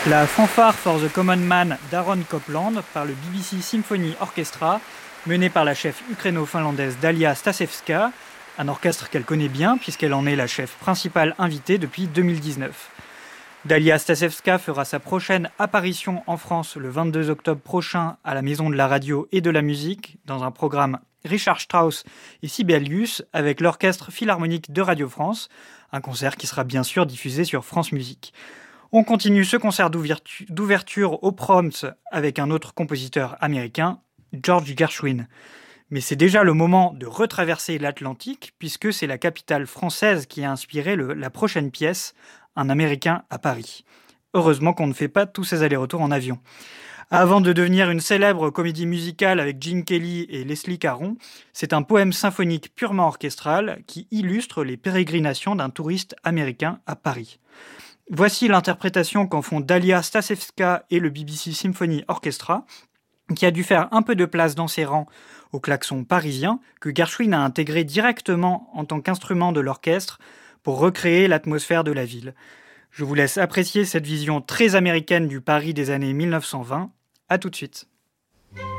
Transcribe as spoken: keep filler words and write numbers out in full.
La fanfare for the Common Man d'Aaron Copland par le B B C Symphony Orchestra, menée par la chef ukraino-finlandaise Dalia Stasevska, un orchestre qu'elle connaît bien puisqu'elle en est la chef principale invitée depuis deux mille dix-neuf. Dalia Stasevska fera sa prochaine apparition en France le vingt-deux octobre prochain à la Maison de la Radio et de la Musique dans un programme Richard Strauss et Sibelius avec l'Orchestre Philharmonique de Radio France, un concert qui sera bien sûr diffusé sur France Musique. On continue ce concert d'ouvertu- d'ouverture au Proms avec un autre compositeur américain, George Gershwin. Mais c'est déjà le moment de retraverser l'Atlantique puisque c'est la capitale française qui a inspiré le- la prochaine pièce, Un Américain à Paris. Heureusement qu'on ne fait pas tous ces allers-retours en avion. Avant de devenir une célèbre comédie musicale avec Gene Kelly et Leslie Caron, c'est un poème symphonique purement orchestral qui illustre les pérégrinations d'un touriste américain à Paris. Voici l'interprétation qu'en font Dalia Stasevska et le B B C Symphony Orchestra, qui a dû faire un peu de place dans ses rangs au klaxon parisien, que Gershwin a intégré directement en tant qu'instrument de l'orchestre pour recréer l'atmosphère de la ville. Je vous laisse apprécier cette vision très américaine du Paris des années mille neuf cent vingt. À tout de suite.